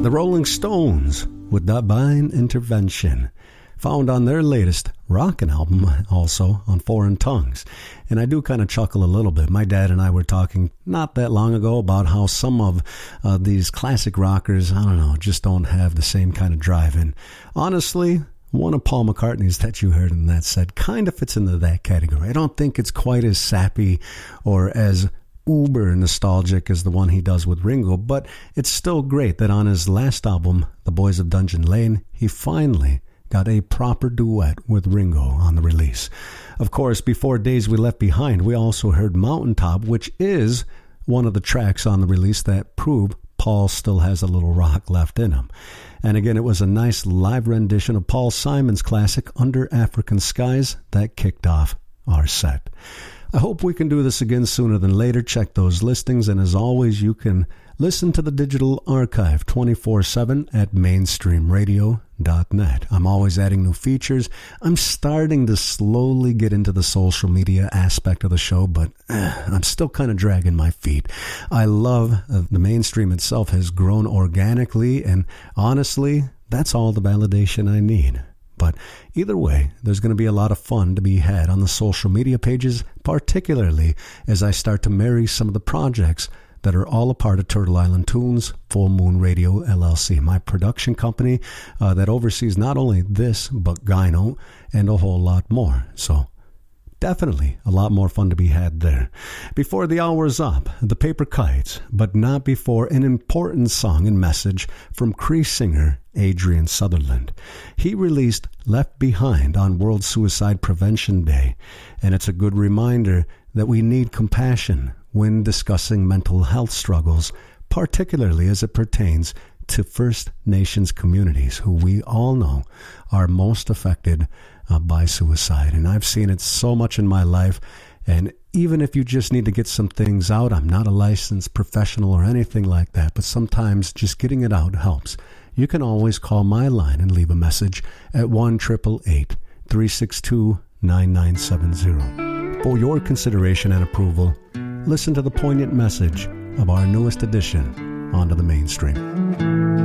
The Rolling Stones with Divine Intervention, found on their latest rockin' album, also on Foreign Tongues. And I do kind of chuckle a little bit. My dad and I were talking not that long ago about how some of these classic rockers, I don't know, just don't have the same kind of drive. And honestly, one of Paul McCartney's that you heard in that set kind of fits into that category. I don't think it's quite as sappy or as uber nostalgic as the one he does with Ringo, but it's still great that on his last album, The Boys of Dungeon Lane, he finally got a proper duet with Ringo on the release. Of course, before Days We Left Behind, we also heard Mountaintop, which is one of the tracks on the release that prove Paul still has a little rock left in him. And again, it was a nice live rendition of Paul Simon's classic Under African Skies that kicked off our set. I hope we can do this again sooner than later. Check those listings, and as always, you can listen to the digital archive 24/7 at mainstreamradio.net. I'm always adding new features. I'm starting to slowly get into the social media aspect of the show, but I'm still kind of dragging my feet. I love the Mainstream itself has grown organically, and honestly, that's all the validation I need. But either way, there's going to be a lot of fun to be had on the social media pages, particularly as I start to marry some of the projects that are all a part of Turtle Island Tunes, Full Moon Radio LLC, my production company that oversees not only this, but Gyno and a whole lot more. So definitely a lot more fun to be had there. Before the hour's up, the Paper Kites, but not before an important song and message from Cree singer Adrian Sutherland. He released Left Behind on World Suicide Prevention Day, and it's a good reminder that we need compassion when discussing mental health struggles, particularly as it pertains to First Nations communities, who we all know are most affected by suicide. And I've seen it so much in my life. And even if you just need to get some things out, I'm not a licensed professional or anything like that, but sometimes just getting it out helps. You can always call my line and leave a message at 1-888-362-9970. For your consideration and approval, listen to the poignant message of our newest addition onto the Mainstream.